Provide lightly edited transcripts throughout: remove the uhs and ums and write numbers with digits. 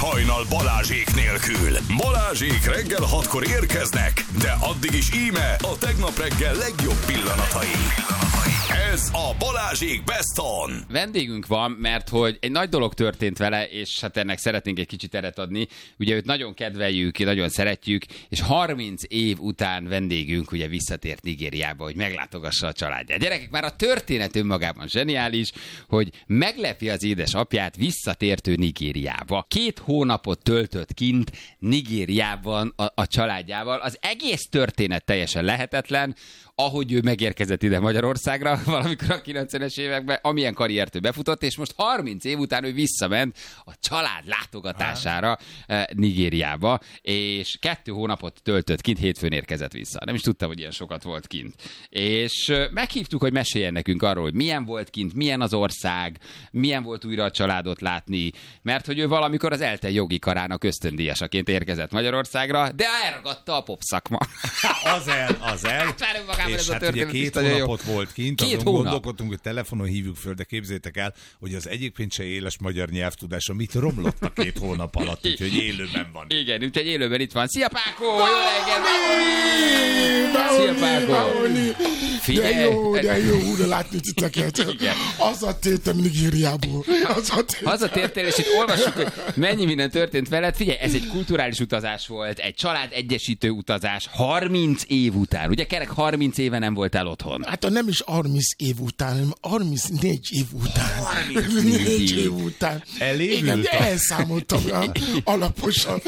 hajnal Balázsék nélkül. Balázsék reggel 6-kor érkeznek, de addig is íme a tegnap reggel legjobb pillanatai. Ez a Balázsék Best On. Vendégünk van, mert hogy egy nagy dolog történt vele, és hát ennek szeretnénk egy kicsit teret adni. Ugye őt nagyon kedveljük, nagyon szeretjük, és 30 év után vendégünk ugye visszatért Nigériába, hogy meglátogassa a családját. Gyerekek, már a történet önmagában zseniális, hogy meglepi az édesapját visszatértő Nigériába. 2 hónapot töltött kint Nigériában a családjával. Az egész történet teljesen lehetetlen, ahogy ő megérkezett ide Magyarországra valamikor a 90-es években, amilyen karriert ő befutott, és most 30 év után ő visszament a család látogatására Nigériába, és 2 hónapot töltött kint, hétfőn érkezett vissza. Nem is tudtam, hogy ilyen sokat volt kint. És meghívtuk, hogy meséljen nekünk arról, hogy milyen volt kint, milyen az ország, milyen volt újra a családot látni, mert hogy ő valamikor az ELTE jogi karának ösztöndíjasaként érkezett Magyarországra, de elragadta a popszakma. Az el. És hát ugye 2 hónapot volt kint, azon gondolkodtunk, hogy telefonon hívjuk föl, de képzeljétek el, hogy az egyébként se éles magyar nyelvtudása mit romlott a 2 hónap alatt, úgyhogy élőben van. Igen, úgyhogy élőben itt van. Szia, Pákó! Jó reggelt! Szia, Pákó! De jó, de látni titeket. Hazatértem Nigériából. Hazatértél, és itt olvassuk, hogy mennyi minden történt veled. Figyelj, ez egy kulturális utazás volt, egy család egyesítő utazás 30 év után. Ugye kerek 30 éve nem voltál otthon. Hát nem is 30 év után, hanem 34 év után. 34 év után. Elévült? Igen, elszámoltam alaposan.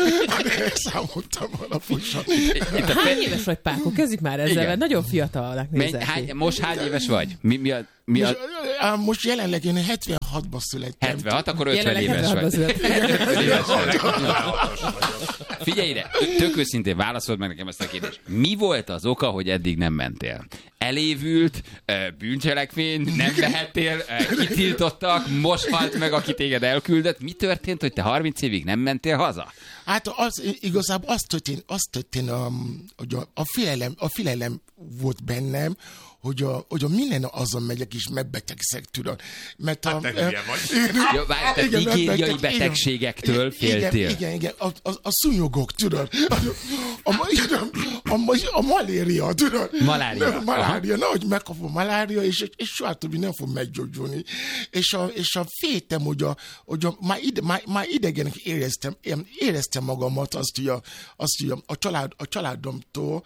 Hány éves vagy, Pákó? Kezdjük már ezzel, mert nagyon fiatalnak nézel ki. Most hány éves vagy? Most jelenleg én 76-ban születtem. 76, akkor 50 éves vagy. Figyelj ide, tök őszintén válaszold meg nekem ezt a kérdést. Mi volt az oka, hogy eddig nem mentél? Elévült, bűncselekmény, nem lehettél, kitiltottak, most halt meg, aki téged elküldött. Mi történt, hogy te 30 évig nem mentél haza? Hát igazából az történt, hogy a félelem volt bennem, hogy a minden azon megyek és megbetegszek, tudod. Mert Jó, várj, te nigériai betegségektől féltél. Igen. A szúnyogok, tudod. A malária, tudod. Malária. Nehogy megkapom malária, és soha többé nem fog meggyógyulni. És a féltem, hogy már idegenek éreztem magamat, azt, hogy a családomtól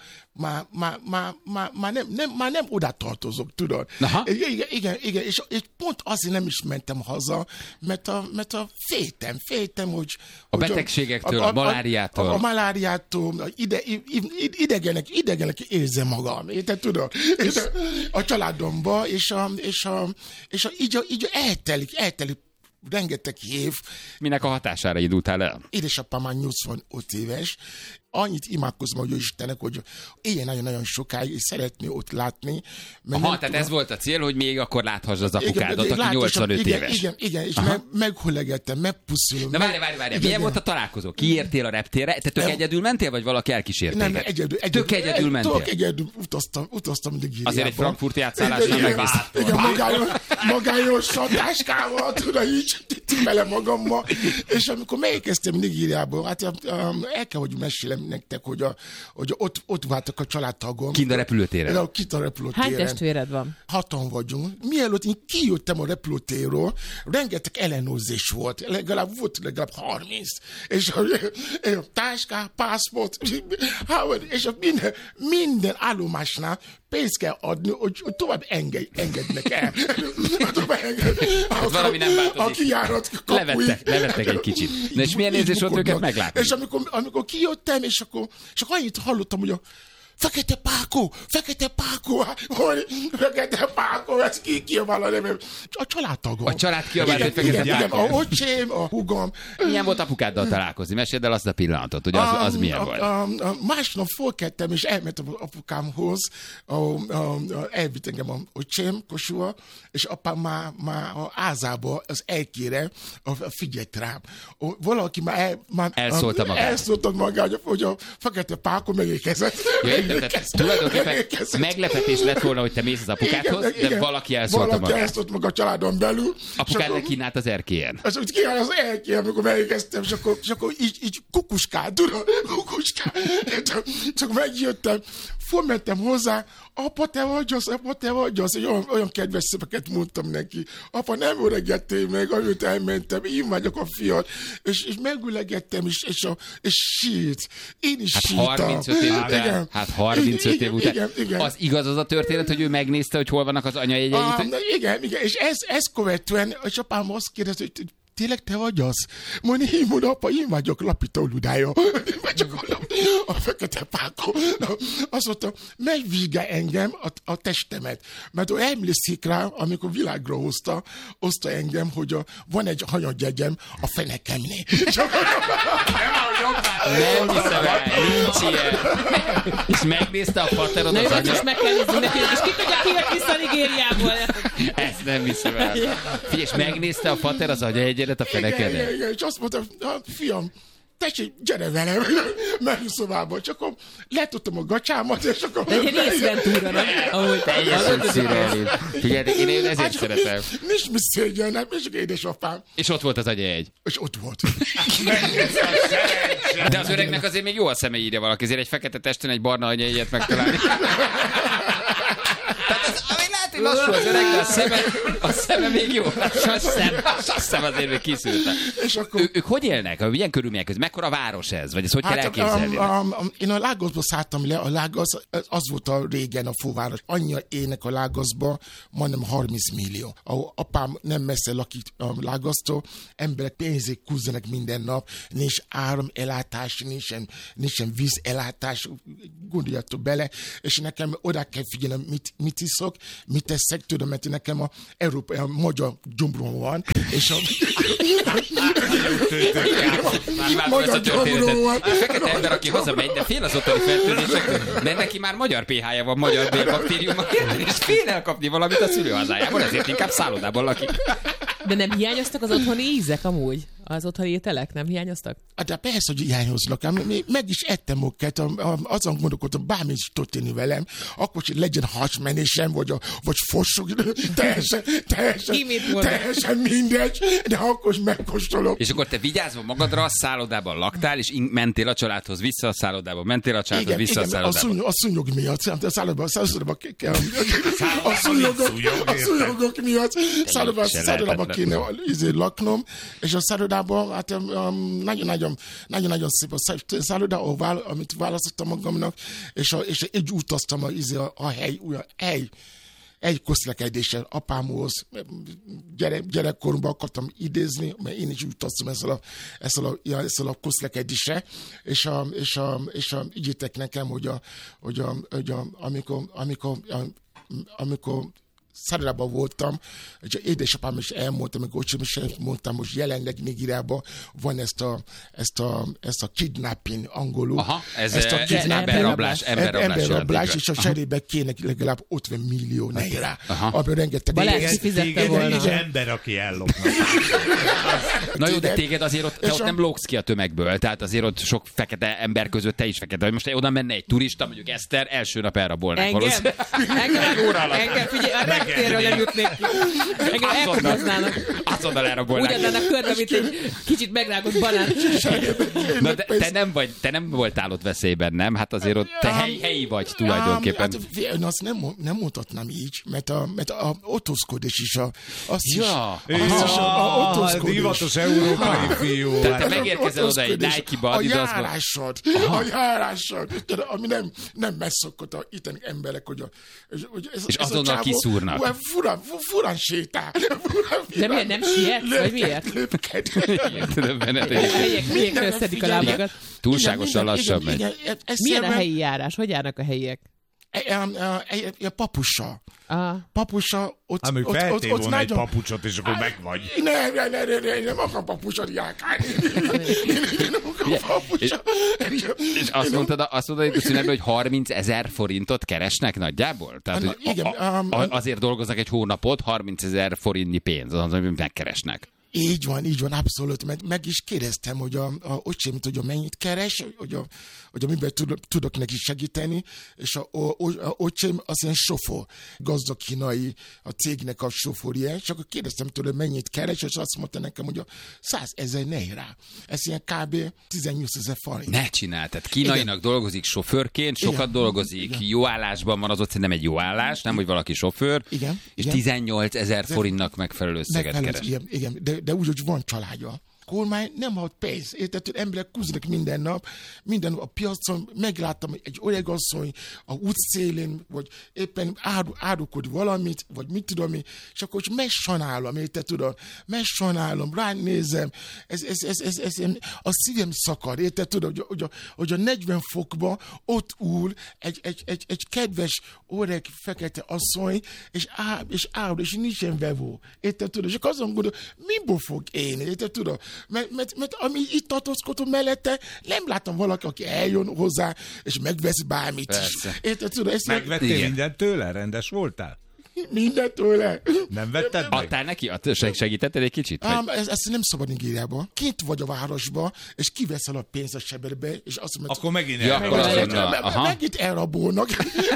már nem oda tartozok, tudod. Igen, és pont azért nem is mentem haza, mert a féltem, hogy... A betegségektől, a maláriától. A maláriától, idegenek érzem magam, érted, tudod? A családomba, és így eltelik rengeteg év. Minek a hatására indultál el? Édesapám már 85 éves, annyit imádkozom, hogy Istennek, hogy éljen nagyon-nagyon sokáig, és szeretné ott látni. Tehát ez volt a cél, hogy még akkor láthass az apukádat, aki 85 éves. Igen, és meghollegettem, megpuszulom. Na várj, milyen volt a találkozó? Kiértél a reptérre? Te tök egyedül mentél, vagy valaki elkísért téged? Nem, egyedül. Tök egyedül mentél? Tök egyedül utaztam Nigériába. Azért egy frankfurti átszállásra megvisz. Igen, magányos táskával, tudod, így bele magammal. És amikor megérkeztem Nigériába, hát el kell, hogy mesélem nektek, hogy ott váltak a családtagom. Kint a repülőtéren? Kint a repülőtéren. Hány testvéred van? 6-an vagyunk. Mielőtt én kijöttem a repülőtérről, rengeteg ellenőrzés volt. Legalább 30. És a táská, pászport, és minden állomásnál pénzt kell adni, hogy tovább engednek el. Valami nem változik. A kijárat levettek egy kicsit. Na és milyen érzés volt őket meglátni? És amikor kijöttem, és akkor annyit hallottam, hogy Fekete Pákó, ez kiabál a nevem. A családtagom. A család kiabált, hogy Fekete Pákó. A öcsém, a húgom. Milyen volt apukáddal találkozni? Meséld el azt a pillanatot, hogy az milyen volt. Másnap fölkeltem, és elmentem apukámhoz, elvitt engem a öcsém, Kossuth, és apám már a házába az elkére figyelt rám. Valaki már elszólta magát, hogy a Fekete Pákó megérkezett. Ja, Tulajdonképpen meglepetés lett volna, hogy te mész az apukádhoz, de valaki elszólta magát. Valaki elszólt meg a családon belül. Apukád kínált az erkélyen. Úgy kínált az erkélyen, amikor megérkeztem, és akkor így kukuskál, tudod, kukuskál. Csak megjöttem, fölmentem hozzá, apa, te vagy az, olyan kedves szöveket mondtam neki. Apa, nem öregettél meg, amit elmentem, én vagyok a fiat, és megülegettem, és sírt. Én is sírtam. 35 év után. Hát 35 év után. Igen. Az igaz az a történet, hogy ő megnézte, hogy hol vannak az anyajegyeit? Igen, és ezt követően, és apám azt kérdezte, hogy tényleg te vagy az? Mondom, apa, én vagyok Lapító Ludája. Én vagyok a fekete pákó. Azt mondta, megvizsgál engem a testemet. Mert ő emlékszik rá, amikor világra hozta engem, hogy van egy hanyagyegyem a fenekemnél. Nem hiszem el, nincs ilyen. És megnézte a paterod az anya. És meg kell nézni neki, és ki tudja, ki jött vissza Nigériából. Ezt nem hiszem el. Figyelj, és megnézte a pater az anyaegyedet a fenekedet. Igen, és azt mondta, fiam, tessék, gyere velem, menj szobába, csak akkor letudtam a gacsámat, és akkor... De egy részventúra, nem? Teljesen szürreális. Figyelj, én ezért szeretem. Nincs mi szégyenem, és édesapám. És ott volt az anyajegy. És ott volt. De az öregnek azért még jó a szeme, írja valaki, ezért egy fekete testen egy barna anyajegyet megtalálni. Hogy lassú az öreg, de a szeme még jó. A szem azért még kiszűrte. Ők hogy élnek? Milyen körülmények között? Mekkora város ez? Vagy ezt hogy kell elképzelni? Én a Lagosba szálltam le. A Lagos, az volt a régen a főváros. Annyi élnek a Lagosba, majdnem 30 millió. Apám nem messze lakik a Lagosztól. Emberek pénzét kúzzanak minden nap. Nincs áramellátás, nincsen vízellátás. Gondoljatok bele. És nekem oda kell figyelnem, mit iszok, mit teszek, tudom, mert nekem a magyar gyomrom van, és a magyar gyomrom van. A fekete ember, aki hazamegy, de fél az otthoni fertőzésektől, mert neki már magyar pH-ja van, magyar B-baktériuma, és fél elkapni valamit a szülőhazájában, ezért inkább szállodában lakik. De nem hiányoztak az otthoni ízek amúgy? Az otthoni ételek nem hiányoztak? De persze, hogy hiányoznak. Meg is ettem őket, azon gondolkodtam, bármi is történni velem, akkor hogy legyen hasmenésem, vagy fossuk, teljesen mindegy, de akkor is megkóstolok. És akkor te vigyázva magadra, a szállodában laktál, és mentél a családhoz vissza a szállodában, mentél a családhoz vissza a szállodában. A szúnyog miatt, a szállodában a szúnyogok miatt, szállodában kéne laknom, és a szállodában hát nagyon-nagyon szép a szálloda, amit választottam magamnak, és így utaztam a hely közlekedéssel apámhoz, gyerekkoromban akartam idézni, mert én is utaztam ezzel a közlekedéssel, és ígyétek nekem, hogy amikor szállodában voltam, és édesapám is elmondta, meg öcsém is elmondtam, most jelenleg Nigériában van ezt a kidnapping angolul. Aha, ez a emberrablás, és a cserébe kéne legalább 50 millió naira. Abban rengeteg... Balázs fizette volna. Egy ember, aki ellopna. Na jó, de téged azért te ott nem lógsz ki a tömegből, tehát azért ott sok fekete ember között te is fekete. Hogy most oda menne egy turista, mondjuk Eszter, első nap elrabolnák valószínűleg. Engem, figyelj, reptérről nem jutnék ki. Engem elkoboznának. Azonnal elrabolnák. Úgy adnának körbe, mint egy kicsit megrágott banán. Na, de te nem voltál ott veszélyben, nem? Hát azért ott te helyi vagy tulajdonképpen. Én azt nem mutatnám így, mert a otózkodás is divatos európai fiú. Tehát te megérkezel oda egy Nike-ba, Adidasba. A járásod, ami nem megszokott a itteni emberek, hogy és azonnal kiszúrnak. Furán sétál. De miért nem siet? Vagy miért? Lépked. Helyiek összedik a lábakat. Túlságosan lassan megy. Milyen a helyi járás? Hogy járnak a helyiek? Papussal. Papussal, ott feltél volna egy nagyon... papucsot, és akkor megvagy. Nem akar papucsot járkálni. Nem akar papucsot. És azt mondtad itt a szünetben, hogy 30 000 forintot keresnek nagyjából? Tehát, hogy azért dolgoznak egy hónapot, 30 000 forintnyi pénz, az, amit megkeresnek. Így van, abszolút. Meg is kérdeztem, hogy a öcsémet, hogy mennyit keres, hogy miben tudok neki segíteni, és a öcsém az ilyen sofőr, gazdag kínai, a cégnek a sofőrje, és akkor kérdeztem tőle, mennyit keres, és azt mondta nekem, hogy 100 000 naira. Ez ilyen kb. 18 000 forint. Ne csinál, tehát kínainak dolgozik sofőrként, sokat dolgozik, jó állásban van, az ott nem egy jó állás, nem, hogy valaki sofőr, és 18 000 forintnak megfelelő összeget keres. Igen, de úgy, hogy van családja. Kormány nem ad pénzt. Érted, hogy emberek kúznak minden nap a piacon, megláttam egy öreg asszony a útszélén, vagy éppen árukod valamit, vagy mit tudom én, és akkor megsajnálom, érted, tudod, ránézem, ez a szívem szakad, érted, tudod, hogy a 40 fokba ott ül egy kedves öreg fekete asszony, és áll, és nincsen vevő, érted, tudod, és akkor azon gondolom, miből fog élni, érted, tudod, mert ami itt tartózkodó mellette, nem látom valaki, aki eljön hozzá, és megvesz bármit is. Érted, tudod, megvettél mindent tőle? Rendes voltál? Mindent tőle. Nem vetted meg? Adtál neki? Segítetted egy kicsit? Ezt nem szabad Nigériába. Kint vagy a városba, és kiveszel a pénzt a sebedbe, és azt mondod... Akkor megint megint elrabolnak.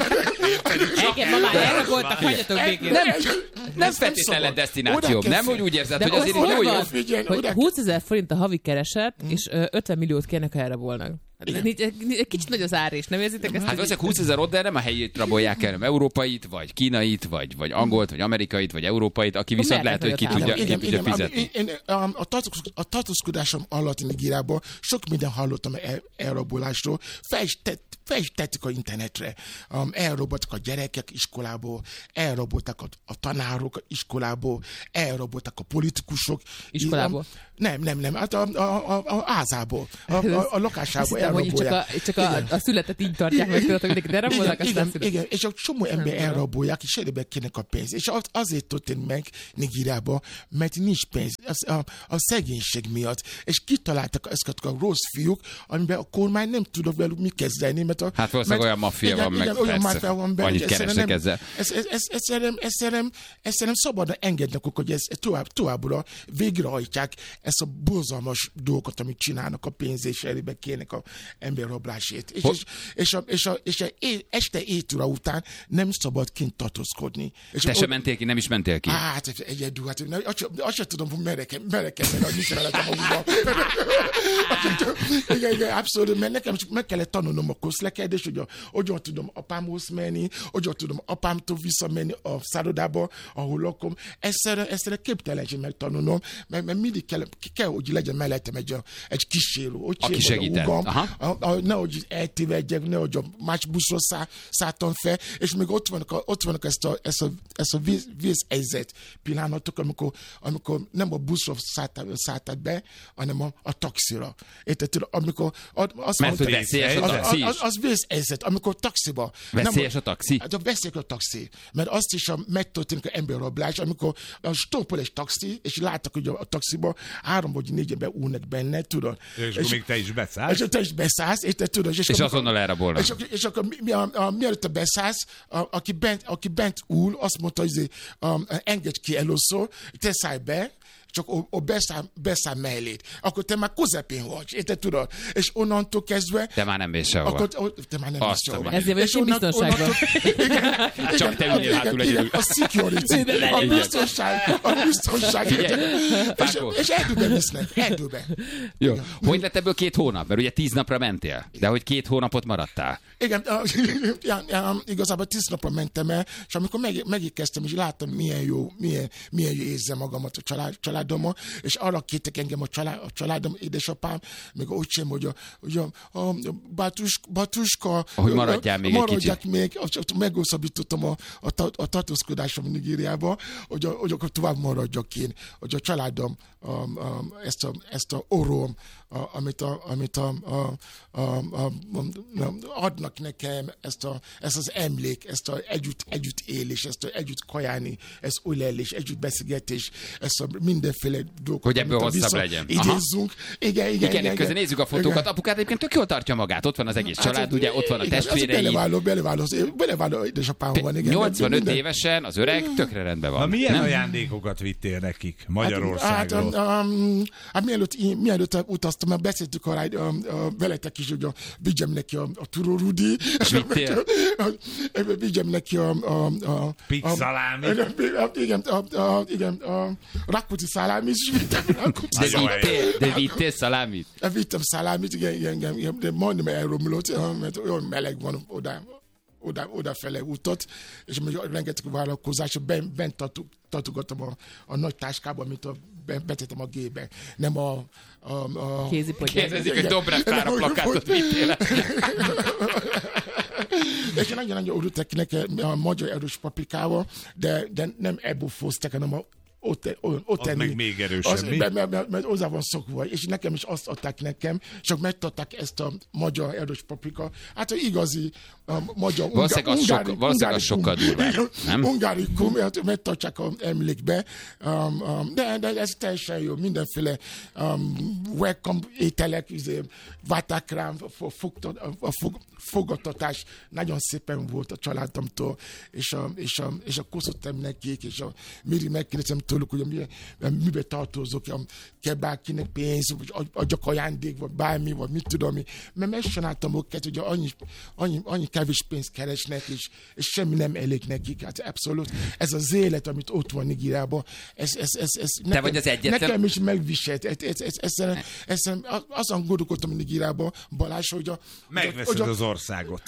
Igen, ma már elraboltak, hagyjatok végén. Nem feltétlenül destináció. Nem úgy érzed, hogy azért jó. Hogy 20 000 forint a havi kereset, és 50 milliót kérnek, ha elrabolnak. Egy kicsit nagy az ár is, nem érzitek ezt? Hát valószínűleg 20 000 ott, de nem a helyét rabolják el, nem európait, vagy kínait, vagy angolt, vagy amerikait, vagy európait, aki viszont lehet, hogy ki tudja fizetni. A tartózkodásom alatt Nigériában sok minden hallottam elrabolásról. Fel is tettük a internetre. Elraboltak a gyerekek iskolából, elraboltak a tanárok iskolából, elraboltak a politikusok. Iskolából? Nem, hát a házából, a lakásából elrabolják. Csak a születet így tartják meg, tudod, hogy de rabolnak, aztán szület. Igen, és a csomó ember elrabolják, és elébe kérnek a pénzt. És azért történt meg Nigériában, mert nincs pénz. A szegénység miatt. És kitaláltak ezeket a rossz fiúk, amiben a kormány nem tudok velük mit kezdeni. Hát valószínűleg olyan maffia van, meg persze, annyit keresnek ezzel. Ezt nem szabadna engednek, hogy ezt továbbra végrehajtják ezt a borzalmas dolgot, amit csinálnak a pénzés elébe kérnek a emberrablásért. És este 7 óra után nem szabad kint tartózkodni. Te sem mentél ki, nem is mentél ki? Hát egyedül, azt sem tudom, hogy merre kell menni, hogy mit lehetem magukban. Igen, abszolút, mert nekem csak meg kellett tanulnom a közlekedést, hogy hogyan tudom apámhoz menni, hogyan tudom apámtól visszamenni a szállodába, ahol lakom. Egyszerre képtelenség megtanulnom, mert mindig kell, hogy legyen mellettem egy kísérő. Aki segített. Nehogy eltévedjek, nehogy a más buszról szálltam fel, és még ott vannak ezt a vészhelyzet pillanatok, amikor nem a buszról szálltál be, hanem a taxira. Érted? Amikor azt mert hogy veszélyes a taxi is? Az vészhelyzet, amikor taxiba. Veszélyes a taxi? Veszélyes a taxi. Mert azt is megtörténik az emberrablás, amikor stoppol egy taxi, és láttak, hogy a taxiba 3 vagy 4 ember ülnek benne, tudod. És akkor még te is beszállsz. És te is beszállsz, érted, tudod. És azonnal elrabolnak. És akkor mielőtt te beszállsz, aki bent ül, azt mondta, hogy engedj ki először, te szállj be, csak beszáll mellét. Akkor te már közepén vagy, érted, tudod? És onnantól kezdve... Te már nem mész sehova. Te már nem mész sehova. Ezért vagy én biztonságban. Csak te ügyél hátul egyedül. A security, a biztonság. És erdőben visznek, erdőben. Jó. Hogy lett ebből 2 hónap? Mert ugye 10 napra mentél, de hogy 2 hónapot maradtál. Igen, igazából 10 napra mentem el, és amikor megérkeztem, és láttam, milyen jó érzem magamat a családommal, és arra kértek engem a családom, édesapám, meg öcsém, hogy a Batuska, hogy maradjál még egy kicsit. Meghosszabbítottam a tartózkodásom Nigériába, hogy akkor tovább maradjak én, hogy a családom ezt a orrom, amit adnak nekem, ezt az emlék, ezt együtt élés, ezt együtt kajálni, ezt ölelés, együtt beszélgetés, ezt minden mindenféle dolgokat. Hogy ebből hosszabb legyen. Idézzünk. Igen. Közben nézzük a fotókat. Apukát egyébként tök jól tartja magát. Ott van az egész család, ugye, ott van a testvérei. Beleváló édesapám van. 85 évesen az öreg tökre rendben van. Na, milyen ajándékokat vittél nekik Magyarországról? Hát mielőtt utaztam, mert beszéltük veletek is, hogy vigyem neki a Turó Rudi. És vittél? Vigyem neki a Pixalámit. Igen, a Rákóczi szalámit is vittem. De vittél szalámit? Vittem szalámit, igen, de majdnem elromlott, mert olyan meleg van odafele útot, és még rengeteg vállalkozás, bent tartogattam a nagy táskába, amit betettem a gépbe. Nem a kézipotyát. Kérdezik, hogy Dobrev Klára plakátot vittél. És nagyon-nagyon örültek nekem a magyar erős paprikával, de nem ebből foztak, hanem ott meg még erősebb, mert hozzá van szokva, és nekem is azt adták nekem, csak megtartották ezt a magyar erős paprika. Hát igazi magyar valószínűleg az sokkal durvább, nem? Ungárikum, megtartják az emlékbe, de ez teljesen jó, mindenféle welcome ételek, várták rám, a fogadtatás nagyon szépen volt a családomtól, és a köszöntem nekik, és a Miri megkérdezem tőlük, hogy mibe tartozok, kell bárkinek pénz, vagy adjak ajándék, vagy bármi, vagy mit tudom, mert megcsináltam őket, hogy annyi kevés pénzt keresnek, és semmi nem elég nekik. Hát abszolút. Ez az élet, amit ott van Nigériában, Te vagy az egyetlen? Nekem is megviselt. Azon gondolkodtam Nigériában, Balázs, hogy megveszed az országot.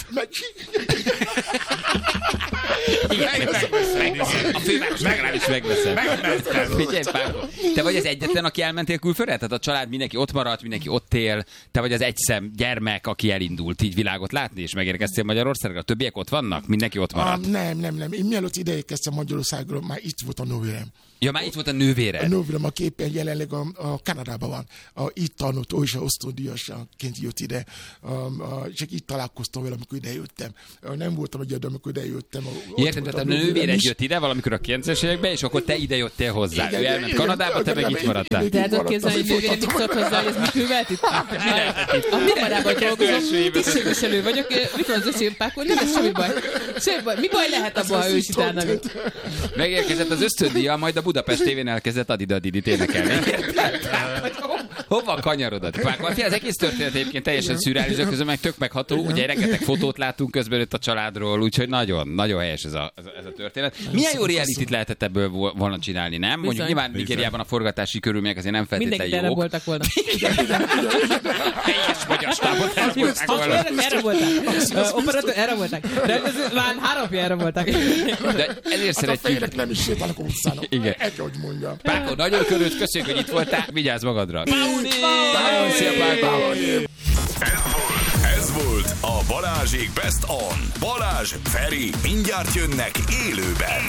A főváros legalábbis megveszed. Te vagy az egyetlen, aki elmentél külföldre? Tehát a család mindenki ott maradt, mindenki ott él. Te vagy az egyszem gyermek, aki elindult így világot látni, és megérkeztél Magyarországra. A többiek ott vannak? Mindenki ott maradt? Nem. Én mielőtt ideérkeztem Magyarországról, már itt volt a nővérem. Ja, már itt volt a nővére. A nővérem, aki éppen jelenleg a Kanadában van. Itt tanult, ő is osztódíjasként jött ide. Csak itt találkoztam vele, amikor idejöttem. Nem voltam egyedül, amikor idejöttem. Érted, tehát a nővére jött ide valamikor a 90-es években, és akkor te ide jöttél hozzá. Ő elment Kanadába, te meg itt maradtál. De hát képzelni, hogy nővére mit szólt hozzá, hogy ez mit művelt itt? A kamarában dolgozom, tisztségviselő vagyok. Mit van az öcsémpákon? Nem lesz semmi baj. Mi baj lehet abban, ha ő is utána jött? Megérkezett az ösztöndíja, majd a Budapest tévén elkezdett Adidadidit énekelni. Hova kanyarodott? Az egész történet egyébként teljesen szürreális, közben meg tök megható. Ugye rengeteg fotót látunk közben itt a családról, úgyhogy nagyon helyes ez a történet. Milyen jó realityt lehetett ebből volna csinálni, nem? Mondjuk nyilván Nigériában a forgatási körülmények azért nem feltétlenül jók. Mindenki voltak volna. Teljes magyar stábot elvoltak volna. Erre voltak. Operatőr, erre voltak. Rendező, már 3 napja erre voltak. De ezért szeretjük. A fejlek nem is sétálnak a utcának. Igen. Hogy mondjam. Páko, nagyon körült, köszönjük, hogy itt voltál. Vigyázz magadra. Szia, Páko! Ez volt a Balázsék Best On. Balázs, Feri, mindjárt jönnek élőben.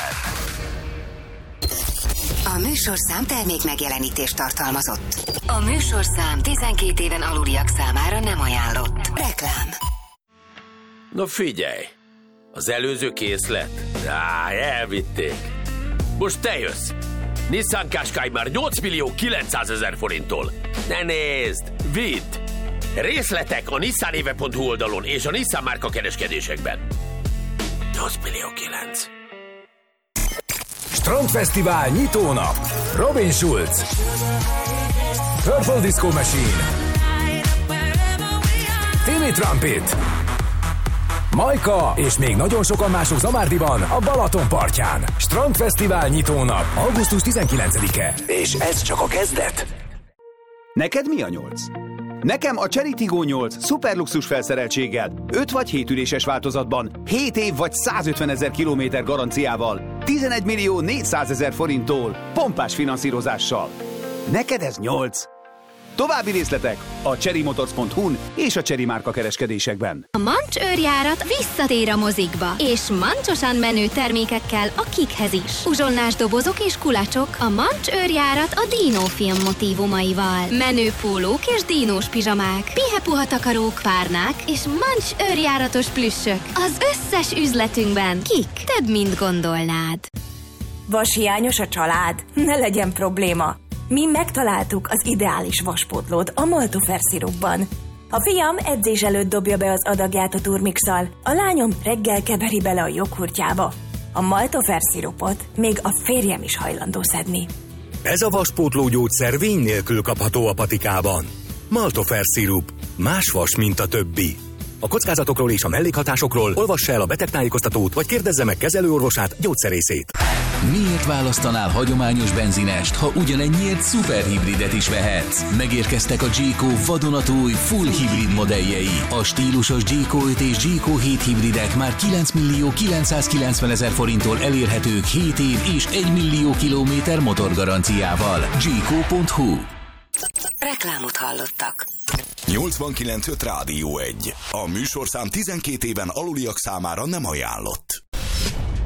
A műsorszám termék megjelenítést tartalmazott. A műsorszám 12 éven aluliak számára nem ajánlott. Reklám. Na figyelj! Az előző készlet? Elvitték. Most te jössz! Nissan Qashqai már 8.900.000 forinttól. Ne nézd! Vidd! Részletek a nissanéve.hu oldalon és a Nissan márka kereskedésekben. 8.900.000. Strandfesztivál nyitónap. Robin Schulz, Purple Disco Machine, Timmy Trumpet, Majka és még nagyon sokan mások Zamárdiban, a Balaton partján. Strandfesztivál nyitónap, augusztus 19-e. És ez csak a kezdet. Neked mi a 8? Nekem a Chery Tiggo 8 szuperluxus felszereltséggel, 5 vagy 7 üléses változatban, 7 év vagy 150.000 kilométer garanciával, 11.400.000 forinttól, pompás finanszírozással. Neked ez 8? További részletek a cherrymotors.hu-n és a Chery márka kereskedésekben. A Mancs őrjárat visszatér a mozikba, és mancsosan menő termékekkel a kikhez is. Uzsolnás dobozok és kulacsok, a Mancs őrjárat a dinófilm motívumaival. Menő pólók és dínós pizsamák, pihepuha takarók, párnák és Mancs őrjáratos plüssök. Az összes üzletünkben kik több, mint gondolnád. Vashiányos a család? Ne legyen probléma. Mi megtaláltuk az ideális vaspótlót a Maltofer szirupban. A fiam edzés előtt dobja be az adagját a turmixal, a lányom reggel keveri bele a joghurtjába. A Maltofer szirupot még a férjem is hajlandó szedni. Ez a vaspótló gyógyszer vény nélkül kapható a patikában. Maltofer szirup. Más vas, mint a többi. A kockázatokról és a mellékhatásokról olvassa el a betegtájékoztatót, vagy kérdezze meg kezelőorvosát, gyógyszerészét. Miért választanál hagyományos benzinest, ha ugyanennyiért szuperhibridet is vehetsz? Megérkeztek a Jayco vadonatúj full hibrid modelljei. A stílusos Jayco 5 és Jayco 7 hibridek már 9.990.000 forinttól elérhetők 7 év és 1 millió kilométer motorgaranciával. Jayco.hu. Reklámot hallottak. 89.5 Rádió 1. A műsorszám 12 éven aluliak számára nem ajánlott.